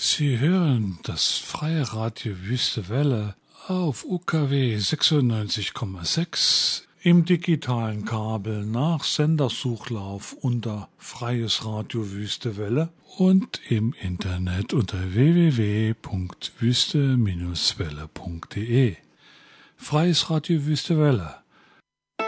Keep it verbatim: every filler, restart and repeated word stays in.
Sie hören das freie Radio Wüste Welle auf U K W sechsundneunzig Komma sechs im digitalen Kabel nach Sendersuchlauf unter Freies Radio Wüste Welle und im Internet unter w w w punkt wüste Bindestrich welle punkt de. Freies Radio Wüste Welle.